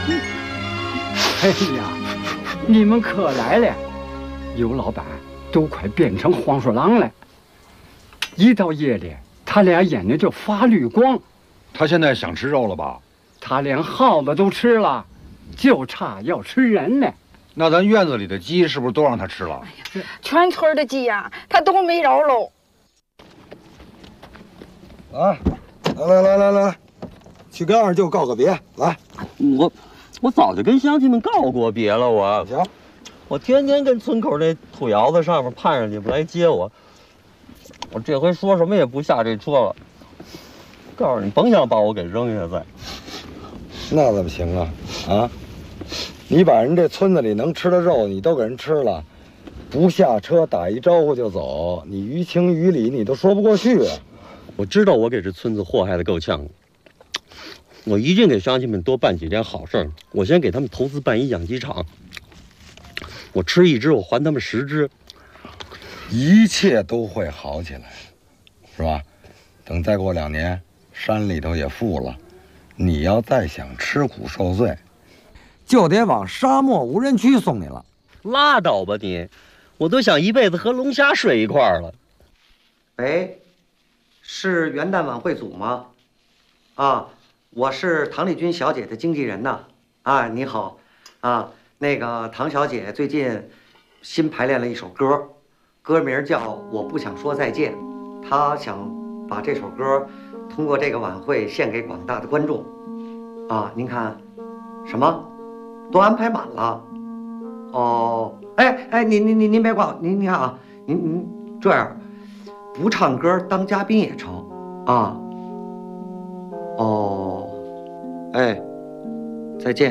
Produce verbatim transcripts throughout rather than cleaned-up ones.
哎呀，你们可来了！尤老板都快变成黄鼠狼了。一到夜里，他俩眼睛就发绿光。 他现在想吃肉了吧？ 他连耗子都吃了，就差要吃人呢。 那咱院子里的鸡是不是都让他吃了？ 哎呀，全村的鸡呀、啊，他都没饶喽。 来，来来来来来，去跟二舅告个别。来， 我我早就跟乡亲们告过别了。我行， 我天天跟村口那土窑子上面盼着你们来接我。我这回说什么也不下这车了。告诉你，甭想把我给扔下在。 那怎么行啊？啊！你把人这村子里能吃的肉你都给人吃了，不下车打一招呼就走，你于情于理你都说不过去啊！ 我知道我给这村子祸害的够呛，我一定给乡亲们多办几件好事。我先给他们投资办一养鸡场，我吃一只我还他们十只， 一切都会好起来，是吧？等再过两年，山里头也富了，你要再想吃苦受罪，就得往沙漠无人区送你了。 拉倒吧你！我都想一辈子和龙虾睡一块儿了。 喂，是元旦晚会组吗？啊，我是唐丽君小姐的经纪人呐。啊，你好，啊，那个唐小姐最近新排练了一首歌，歌名叫《我不想说再见》，她想把这首歌通过这个晚会献给广大的观众。啊，您看，什么？都安排满了。哦，哎哎，您您您您别挂，您您看啊，您您这样，不唱歌当嘉宾也成啊。哦，哎，再见。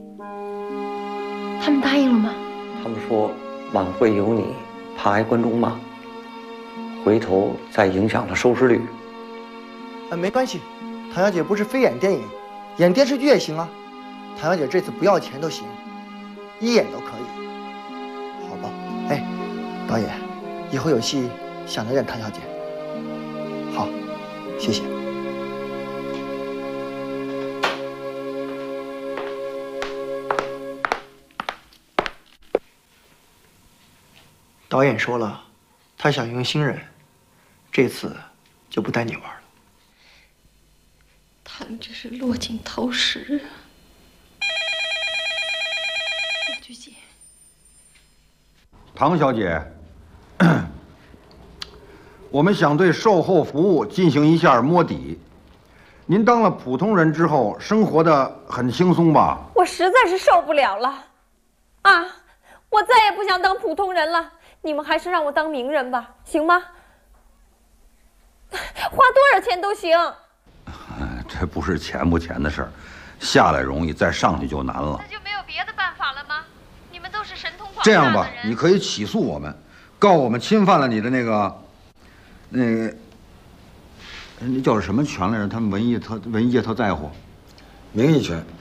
他们答应了吗？ 他们说晚会有你，怕挨观众骂，回头再影响了收视率。 呃，没关系，唐小姐不是非演电影，演电视剧也行啊。唐小姐这次不要钱都行，一演都可以。好吧，哎，导演，以后有戏想着点唐小姐。好，谢谢。导演说了，他想用新人，这次就不带你玩了。 他们这是落井逃石啊！我去接。 唐小姐，我们想对售后服务进行一下摸底。您当了普通人之后，生活的很轻松吧？ 我实在是受不了了，啊！我再也不想当普通人了。你们还是让我当名人吧，行吗？花多少钱都行。 这不是钱不钱的事儿，下来容易，再上去就难了。 那就没有别的办法了吗？你们都是神通广大的人。 这样吧，你可以起诉我们，告我们侵犯了你的那个，那个，那叫什么权来着？他们文艺特文艺界特在乎， 名誉权。